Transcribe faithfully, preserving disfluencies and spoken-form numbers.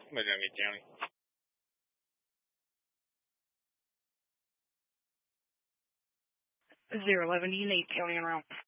Miami County. zero eleven, do you need county and route?